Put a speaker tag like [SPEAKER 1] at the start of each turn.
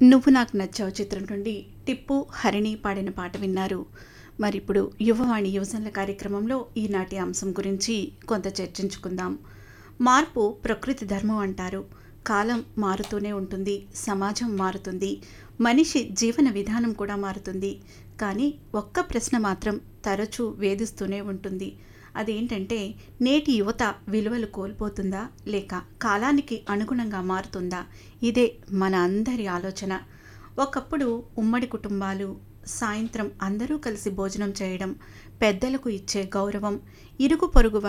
[SPEAKER 1] నువ్వు నాకు నచ్చావు చిత్రం నుండి టిప్పు హరిణి పాడిన పాట విన్నారు. మరిప్పుడు యువవాణి యువజనుల కార్యక్రమంలో ఈనాటి అంశం గురించి కొంత చర్చించుకుందాం. మార్పు ప్రకృతి ధర్మం అంటారు. కాలం మారుతూనే ఉంటుంది, సమాజం మారుతుంది, మనిషి జీవన విధానం కూడా మారుతుంది. కానీ ఒక్క ప్రశ్న మాత్రం తరచూ వేధిస్తూనే ఉంటుంది. అదేంటంటే, నేటి యువత విలువలు కోల్పోతుందా లేక కాలానికి అనుగుణంగా మారుతుందా? ఇదే మన అందరి ఆలోచన. ఒకప్పుడు ఉమ్మడి కుటుంబాలు, సాయంత్రం అందరూ కలిసి భోజనం చేయడం, పెద్దలకు ఇచ్చే గౌరవం, ఇరుగు పొరుగు